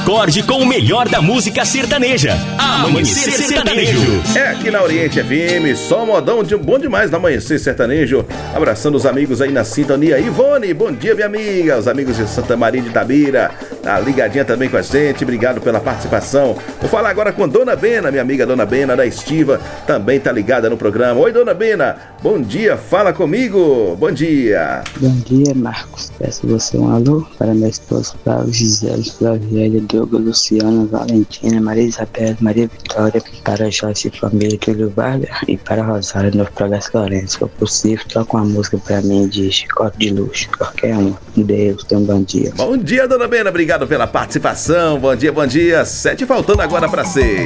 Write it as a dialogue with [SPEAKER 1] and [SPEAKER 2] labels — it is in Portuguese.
[SPEAKER 1] Acorde com o melhor da música sertaneja. Amanhecer Sertanejo.
[SPEAKER 2] É aqui na Oriente FM, só modão bom demais no Amanhecer Sertanejo. Abraçando os amigos aí na sintonia. Ivone, bom dia, minha amiga. Os amigos de Santa Maria de Itabira, tá ligadinha também com a gente. Obrigado pela participação. Vou falar agora com Dona Bena, minha amiga Dona Bena da Estiva, também tá ligada no programa. Oi, Dona Bena, bom dia, fala comigo. Bom dia.
[SPEAKER 3] Bom dia, Marcos. Peço você um alô para minha esposa Flávia, Gisele, Flaviela, Diogo, Luciana, Valentina, Maria Isabel, Maria Vitória, para Joyce Família, Túlio Vargas e para Rosário, Novo Progresso Lourenço. Se for possível, toca uma música para mim de Chicote de Luxo, qualquer um. Deus, tenha um bom dia.
[SPEAKER 2] Bom dia, Dona Bena, obrigado pela participação. Bom dia, bom dia. 7 faltando agora para 6.